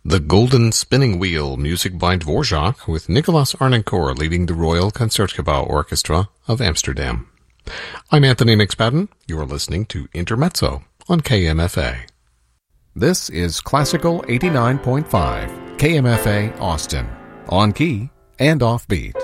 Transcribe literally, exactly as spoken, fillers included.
The Golden Spinning Wheel, music by Dvorak, with Nicolas Arnoncourt leading the Royal Concertgebouw Orchestra of Amsterdam. I'm Anthony McSpadden. You're listening to Intermezzo on K M F A. This is Classical eighty-nine point five, K M F A Austin, on key and offbeat.